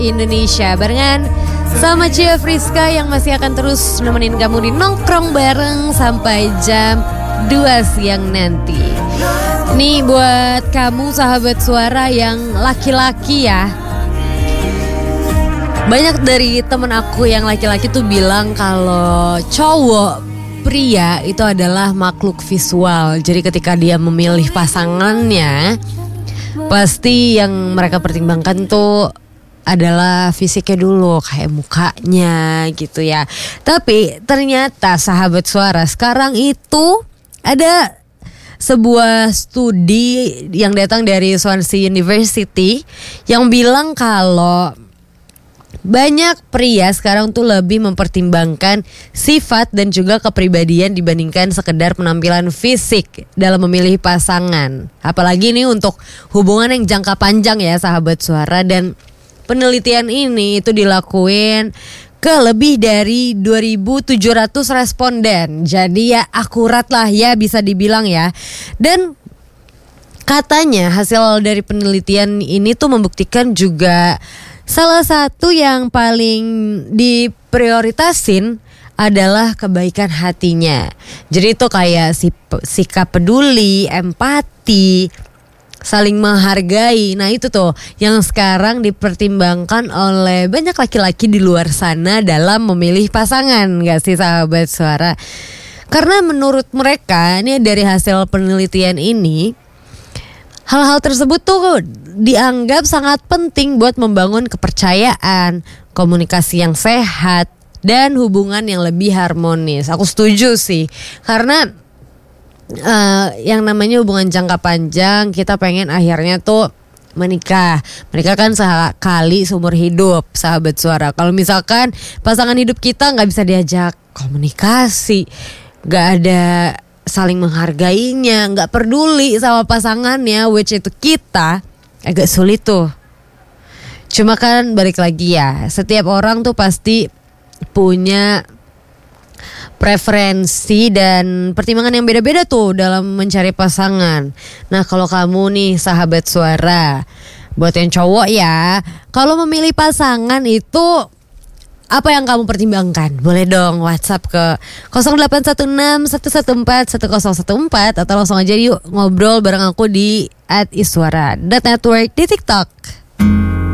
Indonesia barengan sama Cia Friska yang masih akan terus nemenin kamu di nongkrong bareng sampai jam 2 siang nanti. Nih buat kamu sahabat suara yang laki-laki ya. Banyak dari temen aku yang laki-laki tuh bilang kalau cowok pria itu adalah makhluk visual. Jadi ketika dia memilih pasangannya, pasti yang mereka pertimbangkan tuh adalah fisiknya dulu, kayak mukanya gitu ya. Tapi ternyata sahabat suara, sekarang itu ada sebuah studi yang datang dari Swansea University yang bilang kalau banyak pria sekarang tuh lebih mempertimbangkan sifat dan juga kepribadian dibandingkan sekedar penampilan fisik dalam memilih pasangan. Apalagi nih untuk hubungan yang jangka panjang ya sahabat suara. Dan penelitian ini itu dilakuin ke lebih dari 2.700 responden. Jadi ya akurat lah ya bisa dibilang ya. Dan katanya hasil dari penelitian ini tuh membuktikan juga salah satu yang paling diprioritasin adalah kebaikan hatinya. Jadi itu kayak sikap peduli, empati, saling menghargai. Nah itu tuh yang sekarang dipertimbangkan oleh banyak laki-laki di luar sana dalam memilih pasangan, gak sih sahabat suara? Karena menurut mereka, ini dari hasil penelitian ini, hal-hal tersebut tuh dianggap sangat penting buat membangun kepercayaan, komunikasi yang sehat, dan hubungan yang lebih harmonis. Aku setuju sih, karena yang namanya hubungan jangka panjang, kita pengen akhirnya tuh menikah. Menikah kan sekali seumur hidup, sahabat suara. Kalau misalkan pasangan hidup kita gak bisa diajak komunikasi, gak ada saling menghargainya, gak peduli sama pasangannya, which itu kita, agak sulit tuh. Cuma kan balik lagi ya, setiap orang tuh pasti punya preferensi dan pertimbangan yang beda-beda tuh dalam mencari pasangan. Nah kalau kamu nih sahabat suara, buat yang cowok ya, kalau memilih pasangan itu apa yang kamu pertimbangkan? Boleh dong WhatsApp ke 0816 114 1014 atau langsung aja yuk ngobrol bareng aku di @iswara.network di TikTok.